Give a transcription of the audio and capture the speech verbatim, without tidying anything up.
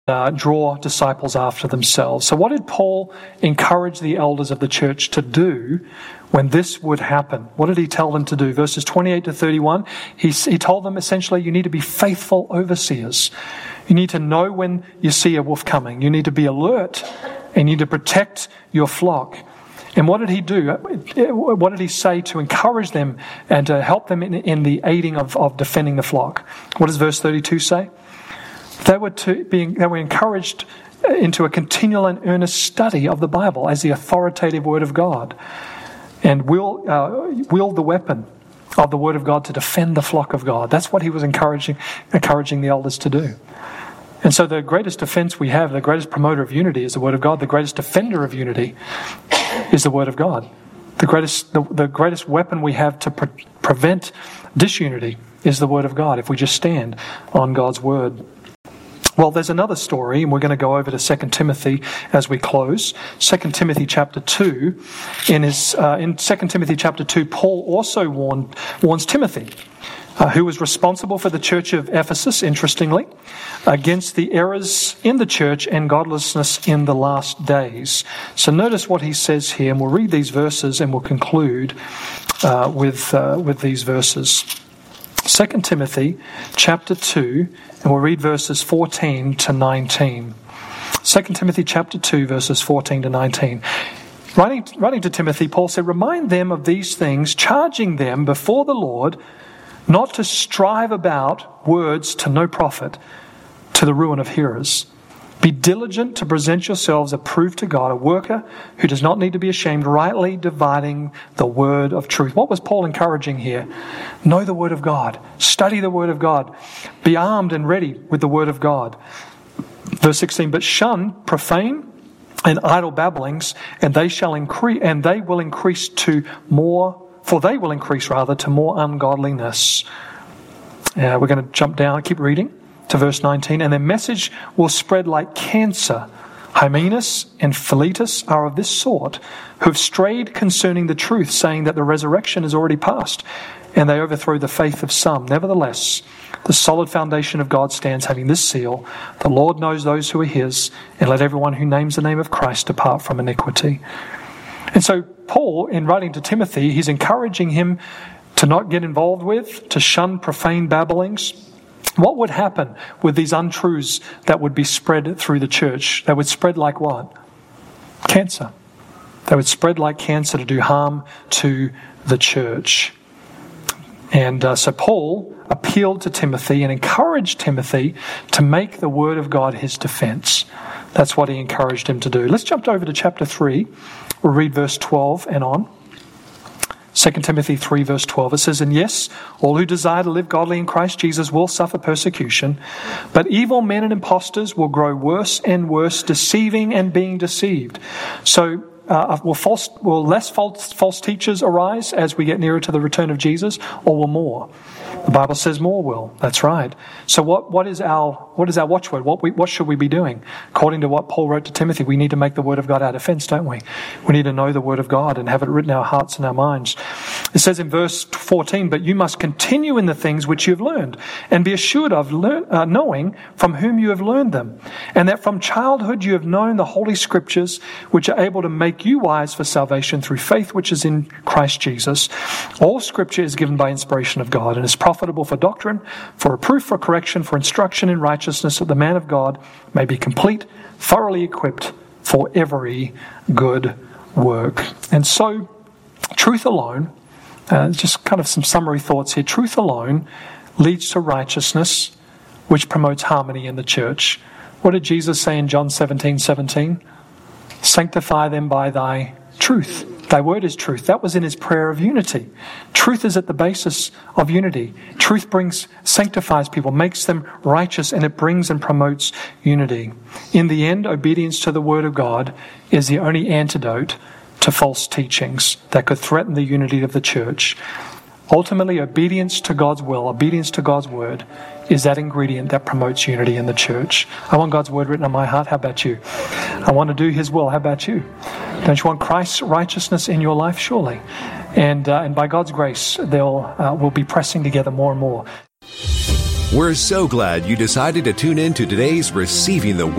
uh, draw disciples after themselves. So what did Paul encourage the elders of the church to do when this would happen? What did he tell them to do? Verses twenty-eight to thirty-one, he, he told them essentially, you need to be faithful overseers. You need to know when you see a wolf coming. You need to be alert and you need to protect your flock. And what did he do? What did he say to encourage them and to help them in, in the aiding of, of defending the flock? What does verse thirty-two say? They were to be, they were encouraged into a continual and earnest study of the Bible as the authoritative Word of God, and wield, uh, wield the weapon of the Word of God to defend the flock of God. That's what he was encouraging, encouraging the elders to do. And so the greatest defense we have, the greatest promoter of unity is the Word of God. The greatest defender of unity is the Word of God. The greatest, the, the greatest weapon we have to pre- prevent disunity is the Word of God, if we just stand on God's Word. Well, there's another story, and we're going to go over to Second Timothy as we close. Second Timothy chapter two. In his uh, in Second Timothy chapter two, Paul also warned, warns Timothy, uh, who was responsible for the church of Ephesus, interestingly, against the errors in the church and godlessness in the last days. So notice what he says here, and we'll read these verses and we'll conclude uh, with uh, with these verses. Second Timothy chapter two, and we'll read verses fourteen to nineteen. Second Timothy chapter two, verses fourteen to nineteen. Writing, writing to Timothy, Paul said, "Remind them of these things, charging them before the Lord not to strive about words to no profit, to the ruin of hearers. Be diligent to present yourselves approved to God, a worker who does not need to be ashamed, rightly dividing the word of truth." What was Paul encouraging here? Know the word of God. Study the word of God. Be armed and ready with the word of God. Verse sixteen, "But shun profane and idle babblings, and they shall increase, and they will increase to more, for they will increase rather to more ungodliness." Uh, we're going to jump down, keep reading to verse nineteen. "And their message will spread like cancer. Hymenaeus and Philetus are of this sort, who have strayed concerning the truth, saying that the resurrection is already past, and they overthrow the faith of some. Nevertheless, the solid foundation of God stands, having this seal: the Lord knows those who are his, and let everyone who names the name of Christ depart from iniquity." And so Paul, in writing to Timothy, he's encouraging him to not get involved with, to shun profane babblings. What would happen with these untruths that would be spread through the church? They would spread like what? Cancer. They would spread like cancer to do harm to the church. And uh, so Paul appealed to Timothy and encouraged Timothy to make the word of God his defense. That's what he encouraged him to do. Let's jump over to chapter three. We'll read verse twelve and on. Second Timothy three, verse twelve, it says, "And yes, all who desire to live godly in Christ Jesus will suffer persecution, but evil men and impostors will grow worse and worse, deceiving and being deceived." So uh, will, false, will less false, false teachers arise as we get nearer to the return of Jesus, or will more? The Bible says more will. That's right. So what, what is our what is our watchword? What we, what should we be doing? According to what Paul wrote to Timothy, we need to make the word of God our defense, don't we? We need to know the word of God and have it written in our hearts and our minds. It says in verse fourteen, "But you must continue in the things which you have learned, and be assured of learn, uh, knowing from whom you have learned them, and that from childhood you have known the Holy Scriptures, which are able to make you wise for salvation through faith which is in Christ Jesus. All Scripture is given by inspiration of God, and is profitable for doctrine, for reproof, for correction, for instruction in righteousness, that the man of God may be complete, thoroughly equipped for every good work." And so, truth alone, uh, just kind of some summary thoughts here, truth alone leads to righteousness, which promotes harmony in the church. What did Jesus say in John seventeen seventeen? "Sanctify them by thy truth. Thy word is truth." That was in his prayer of unity. Truth is at the basis of unity. Truth brings, sanctifies people, makes them righteous, and it brings and promotes unity. In the end, obedience to the word of God is the only antidote to false teachings that could threaten the unity of the church. Ultimately, obedience to God's will, obedience to God's word, is that ingredient that promotes unity in the church. I want God's word written on my heart. How about you? I want to do his will. How about you? Don't you want Christ's righteousness in your life? Surely. And uh, and by God's grace, they'll uh, we'll be pressing together more and more. We're so glad you decided to tune in to today's Receiving the Word